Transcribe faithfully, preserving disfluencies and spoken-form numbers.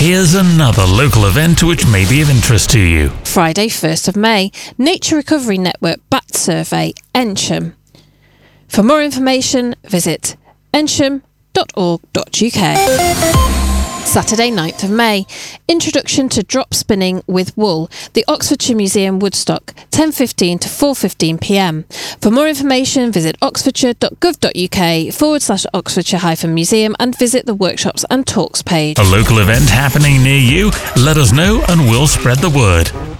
Here's another local event which may be of interest to you. Friday, first of May, Nature Recovery Network Bat Survey, Ensham. For more information, visit ensham dot org dot U K. Saturday, ninth of May, Introduction to Drop Spinning with Wool, the Oxfordshire Museum, Woodstock, ten fifteen to four fifteen p m. For more information, visit oxfordshire dot gov dot U K forward slash Oxfordshire hyphen museum and visit the workshops and talks page. A local event happening near you? Let us know and we'll spread the word.